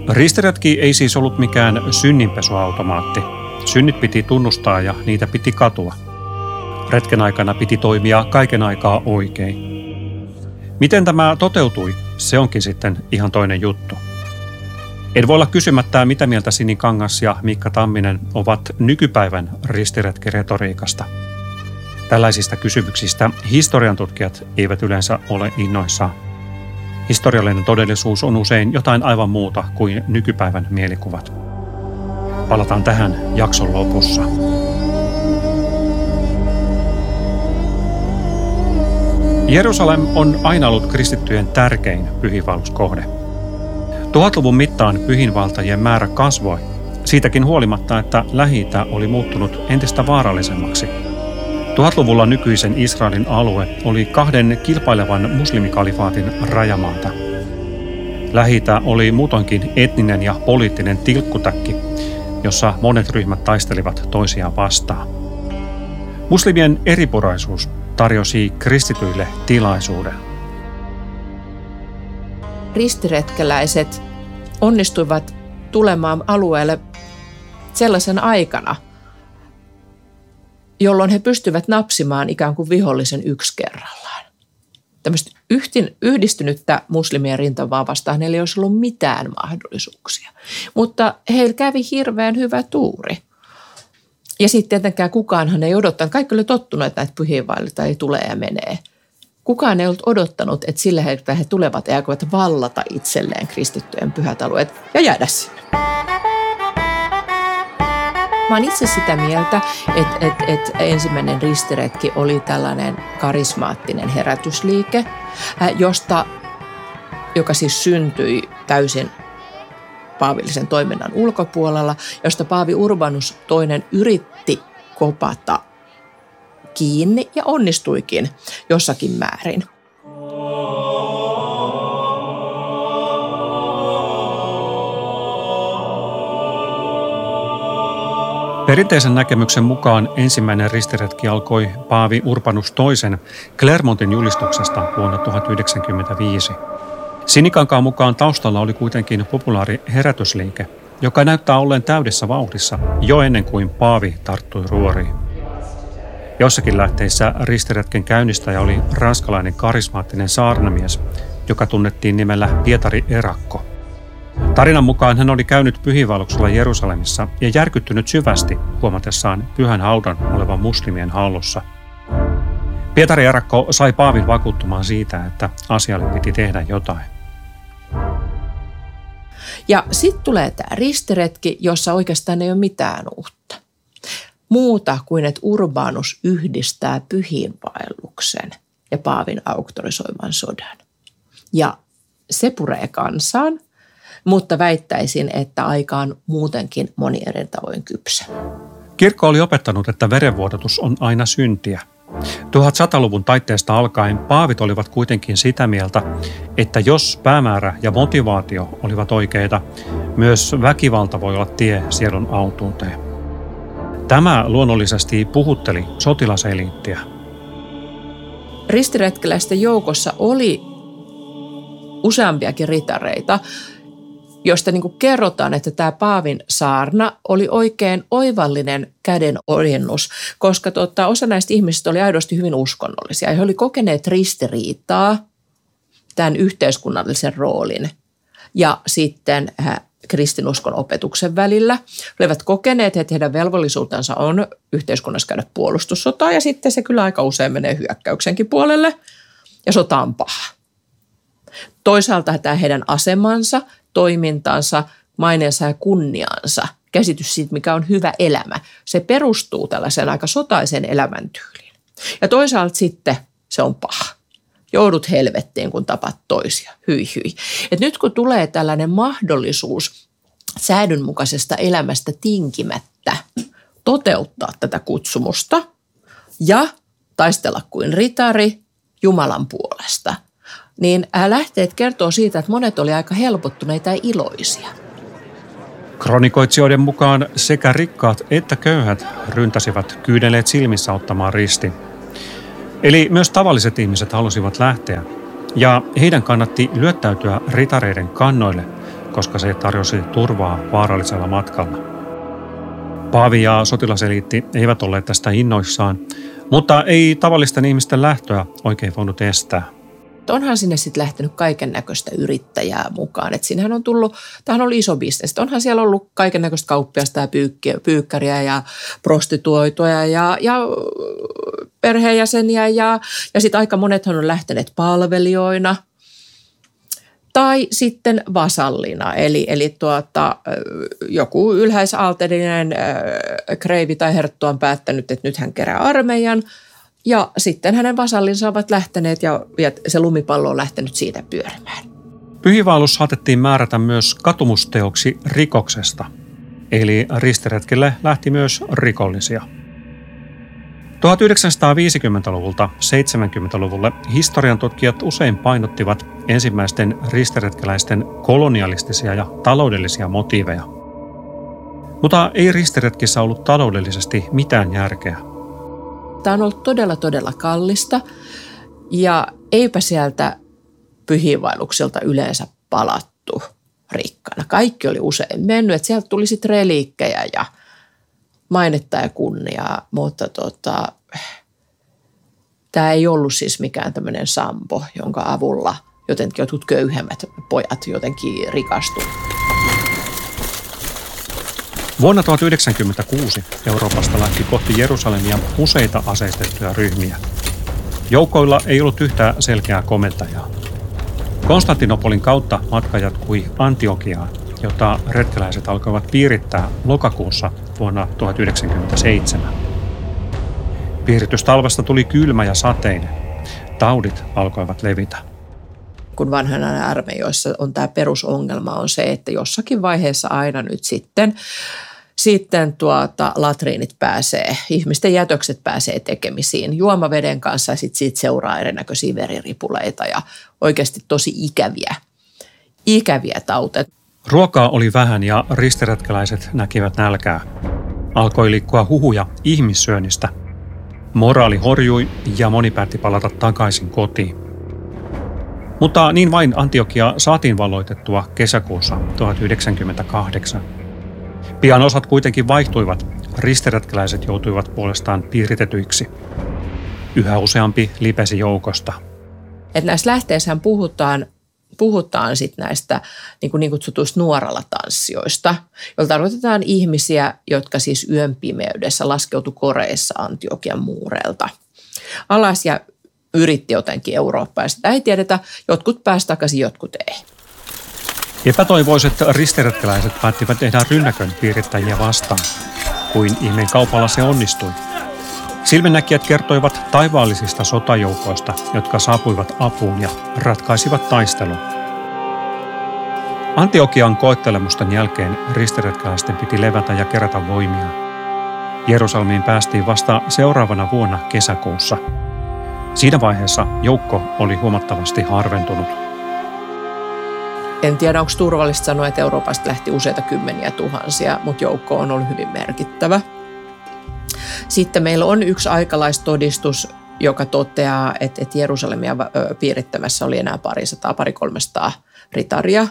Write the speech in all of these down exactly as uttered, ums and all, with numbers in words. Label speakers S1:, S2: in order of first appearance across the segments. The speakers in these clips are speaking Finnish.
S1: Ristiretki ei siis ollut mikään synninpesuautomaatti. Synnit piti tunnustaa ja niitä piti katua. Retken aikana piti toimia kaiken aikaa oikein. Miten tämä toteutui, se onkin sitten ihan toinen juttu. En voi olla kysymättä, mitä mieltä Sini Kangas ja Miikka Tamminen ovat nykypäivän ristiretkiretoriikasta. Tällaisista kysymyksistä historiantutkijat eivät yleensä ole innoissaan. Historiallinen todellisuus on usein jotain aivan muuta kuin nykypäivän mielikuvat. Palataan tähän jakson lopussa. Jerusalem on aina ollut kristittyjen tärkein pyhiinvaelluskohde. Tuhatluvun mittaan pyhiinvaeltajien määrä kasvoi, siitäkin huolimatta, että Lähi-itä oli muuttunut entistä vaarallisemmaksi. Tuhatluvulla nykyisen Israelin alue oli kahden kilpailevan muslimikalifaatin rajamaata. Lähi-itä oli muutoinkin etninen ja poliittinen tilkkutäkki, jossa monet ryhmät taistelivat toisiaan vastaan. Muslimien eripuraisuus tarjosi kristityille tilaisuuden.
S2: Ristiretkeläiset onnistuivat tulemaan alueelle sellaisen aikana, jolloin he pystyvät napsimaan ikään kuin vihollisen yksi kerrallaan. Tämmöistä yhtin, yhdistynyttä muslimien rintamaa vastaan heillä ei olisi ollut mitään mahdollisuuksia. Mutta heillä kävi hirveän hyvä tuuri. Ja sitten tietenkään kukaanhan ei odottanut. Kaikki oli tottunut, että näitä pyhiinvaelluita ei tule ja menee. Kukaan ei ollut odottanut, että sillä hetkellä he tulevat ja aikovat vallata itselleen kristittyjen pyhät alueet ja jäädä sinne. Mä oon itse sitä mieltä, että, että, että ensimmäinen ristiretki oli tällainen karismaattinen herätysliike, josta, joka siis syntyi täysin paavillisen toiminnan ulkopuolella, josta Paavi Urbanus toinen yritti kopata kiinni ja onnistuikin jossakin määrin.
S1: Perinteisen näkemyksen mukaan ensimmäinen ristiretki alkoi Paavi Urbanus toisen Clermontin julistuksesta vuonna tuhatyhdeksänsataayhdeksänkymmentäviisi. Sinikankaan mukaan taustalla oli kuitenkin populaari herätysliike, joka näyttää olleen täydessä vauhdissa jo ennen kuin Paavi tarttui ruoriin. Jossakin lähteissä ristiretken käynnistäjä oli ranskalainen karismaattinen saarnamies, joka tunnettiin nimellä Pietari Erakko. Tarinan mukaan hän oli käynyt pyhiinvaelluksella Jerusalemissa ja järkyttynyt syvästi huomatessaan pyhän haudan olevan muslimien hallussa. Pietari Erakko sai Paavin vakuuttumaan siitä, että asialle piti tehdä jotain.
S2: Ja sitten tulee tämä ristiretki, jossa oikeastaan ei ole mitään uutta. Muuta kuin, että Urbanus yhdistää pyhiinvaelluksen ja Paavin auktorisoiman sodan. Ja se puree kansaan, mutta väittäisin, että aika on muutenkin moni eri tavoin kypsä.
S1: Kirkko oli opettanut, että verenvuodatus on aina syntiä. tuhatsataluvun taitteesta alkaen paavit olivat kuitenkin sitä mieltä, että jos päämäärä ja motivaatio olivat oikeita, myös väkivalta voi olla tie sielun autuuteen. Tämä luonnollisesti puhutteli sotilaseliittiä.
S2: Ristiretkeläisten joukossa oli useampiakin ritareita, josta niin kuin kerrotaan, että tämä Paavin saarna oli oikein oivallinen käden ojennus, koska tota, osa näistä ihmisistä oli aidosti hyvin uskonnollisia. He oli kokeneet ristiriitaa, tämän yhteiskunnallisen roolin ja sitten äh, kristinuskon opetuksen välillä. He olivat kokeneet, että heidän velvollisuutensa on yhteiskunnassa käydä puolustussotaa ja sitten se kyllä aika usein menee hyökkäyksenkin puolelle ja sota on paha. Toisaalta tämä heidän asemansa, toimintansa, maineensa ja kunniansa, käsitys siitä, mikä on hyvä elämä, se perustuu tällaiseen aika sotaiseen elämäntyyliin. Ja toisaalta sitten se on paha. Joudut helvettiin, kun tapat toisia. Hyi hyi. Et nyt kun tulee tällainen mahdollisuus säädynmukaisesta elämästä tinkimättä toteuttaa tätä kutsumusta ja taistella kuin ritari Jumalan puolesta, niin lähteet kertoo siitä, että monet oli aika helpottuneita ja iloisia.
S1: Kronikoitsijoiden mukaan sekä rikkaat että köyhät ryntäsivät kyyneleet silmissä ottamaan ristin. Eli myös tavalliset ihmiset halusivat lähteä, ja heidän kannatti lyöttäytyä ritareiden kannoille, koska se tarjosi turvaa vaarallisella matkalla. Paavi ja sotilaseliitti eivät olleet tästä innoissaan, mutta ei tavallisten ihmisten lähtöä oikein voinut estää.
S2: Onhan sinne sitten lähtenyt kaiken näköistä yrittäjää mukaan. Et siinähän on tullut, tämähän oli iso bisnes. Onhan siellä ollut kaiken näköistä kauppiasta ja pyykkäriä ja prostituoituja ja, ja perheenjäseniä ja, ja sitten aika monethan on lähteneet palvelijoina tai sitten vasallina. Eli, eli tuota, joku ylhäisalterinen kreivi tai herttu on päättänyt, että nyt hän kerää armeijan. Ja sitten hänen vasallinsa ovat lähteneet ja, ja se lumipallo on lähtenyt siitä pyörimään.
S1: Pyhiinvaellus saatettiin määrätä myös katumusteoksi rikoksesta, eli ristiretkelle lähti myös rikollisia. tuhatyhdeksänsataaviisikymmentäluvulta seitsemänkymmentäluvulle historian tutkijat usein painottivat ensimmäisten ristiretkeläisten kolonialistisia ja taloudellisia motiiveja. Mutta ei ristiretkissä ollut taloudellisesti mitään järkeä.
S2: Tämä on ollut todella, todella kallista ja eipä sieltä pyhiinvaellukselta yleensä palattu rikkaana. Kaikki oli usein mennyt, että sieltä tuli sitten reliikkejä ja mainetta ja kunniaa, mutta tota, tämä ei ollut siis mikään tämmöinen sampo, jonka avulla jotenkin jotkut köyhemmät pojat jotenkin rikastuivat.
S1: Vuonna tuhatyhdeksänsataayhdeksänkymmentäkuusi Euroopasta lähti kohti Jerusalemia useita aseistettuja ryhmiä. Joukoilla ei ollut yhtään selkeää komentajaa. Konstantinopolin kautta matka jatkui Antiokiaan, jota retkeläiset alkoivat piirittää lokakuussa vuonna tuhatyhdeksänsataayhdeksänkymmentäseitsemän. Piiritystalvesta tuli kylmä ja sateinen. Taudit alkoivat levitä.
S2: Kun vanhan ajan armeijoissa on tämä perusongelma on se, että jossakin vaiheessa aina nyt sitten, sitten tuota, latriinit pääsee, ihmisten jätökset pääsee tekemisiin juomaveden kanssa ja sitten siitä seuraa erinäköisiä veriripuleita ja oikeasti tosi ikäviä, ikäviä tauteja.
S1: Ruokaa oli vähän ja ristiretkeläiset näkivät nälkää. Alkoi liikkua huhuja ihmissyönnistä. Moraali horjui ja moni päätti palata takaisin kotiin. Mutta niin vain Antiokia saatiin valloitettua kesäkuussa tuhatyhdeksänsataayhdeksänkymmentäkahdeksan. Pian osat kuitenkin vaihtuivat. Ristiretkeläiset joutuivat puolestaan piiritetyiksi. Yhä useampi lipesi joukosta.
S2: Et näissä lähteissähän puhutaan, puhutaan sit näistä niin, kuin niin kutsutuista nuoralla-tanssijoista, joilla tarkoitetaan ihmisiä, jotka siis yön pimeydessä laskeutui koreissa Antiokian muureilta alas ja yritti jotenkin Eurooppaa. Sitä ei tiedetä, jotkut pääsivät takaisin, jotkut ei.
S1: Epätoivoiset ristiretkeläiset päättivät tehdä rynnäkön piirittäjiä vastaan. Kuin ihmeen kaupalla se onnistui. Silminnäkijät kertoivat taivaallisista sotajoukoista, jotka saapuivat apuun ja ratkaisivat taistelun. Antiokian koettelemusten jälkeen ristiretkeläisten piti levätä ja kerätä voimia. Jerusalemiin päästiin vasta seuraavana vuonna kesäkuussa. Siinä vaiheessa joukko oli huomattavasti harventunut.
S2: En tiedä, onko turvallista sanoa, että Euroopasta lähti useita kymmeniä tuhansia, mutta joukko on ollut hyvin merkittävä. Sitten meillä on yksi aikalaistodistus, joka toteaa, että, että Jerusalemia piirittämässä oli enää parisataa, pari kolmesataa ritaria.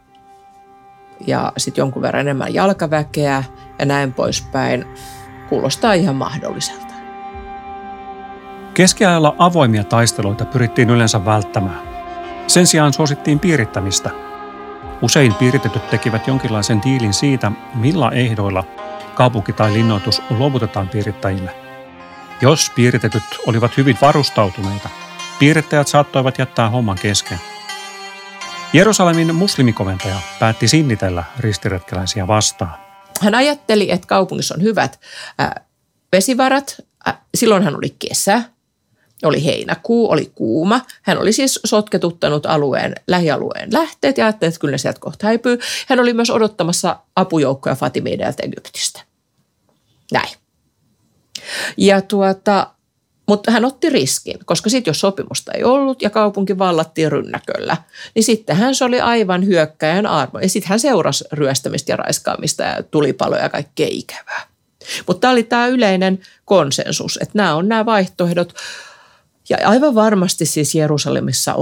S2: Ja sitten jonkun verran enemmän jalkaväkeä ja näin poispäin. Kuulostaa ihan mahdolliselta.
S1: Keskiajalla avoimia taisteluita pyrittiin yleensä välttämään. Sen sijaan suosittiin piirittämistä. Usein piiritetyt tekivät jonkinlaisen diilin siitä, millä ehdoilla kaupunki tai linnoitus luovutetaan piirittäjille. Jos piiritetyt olivat hyvin varustautuneita, piirittäjät saattoivat jättää homman kesken. Jerusalemin muslimikoventaja päätti sinnitellä ristiretkeläisiä vastaan.
S2: Hän ajatteli, että kaupungissa on hyvät ää, vesivarat. Ää, silloin hän oli kesä. Oli heinäkuu, oli kuuma. Hän oli siis sotketuttanut alueen, lähialueen lähteet ja ajatteli, että kyllä ne sieltä kohta häipyy. Hän oli myös odottamassa apujoukkoja Fatimideilta Egyptistä. Näin. Ja tuota, mutta hän otti riskin, koska sitten jos sopimusta ei ollut ja kaupunki vallattiin rynnäköllä, niin sittenhän se oli aivan hyökkäjän armo. Ja sitten hän seurasi ryöstämistä ja raiskaamista ja tulipaloja ja kaikkea ikävää. Mutta tämä oli tämä yleinen konsensus, että nämä on nämä vaihtoehdot. Ja aivan varmasti siis Jerusalemissa